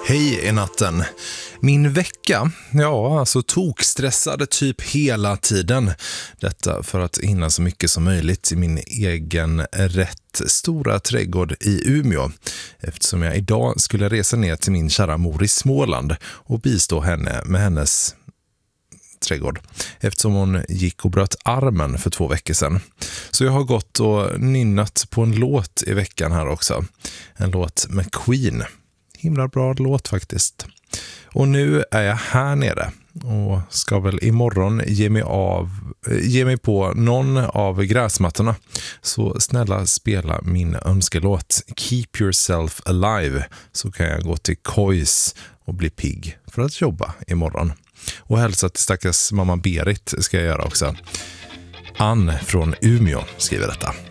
Hej i natten. Min vecka, tokstressade typ hela tiden. Detta för att hinna så mycket som möjligt i min egen rätt stora trädgård i Umeå. Eftersom jag idag skulle resa ner till min kära mor i Småland och bistå henne med hennes trädgård. Eftersom hon gick och bröt armen för 2 veckor sedan. Så jag har gått och nynnat på en låt i veckan här också. En låt med Queen. Himla bra låt faktiskt. Och nu är jag här nere och ska väl imorgon ge mig på någon av gräsmattorna. Så snälla spela min önskelåt Keep Yourself Alive, så kan jag gå till Kois och bli pigg för att jobba imorgon. Och hälsa till stackars mamma Berit ska jag göra också. Ann från Umeå skriver detta.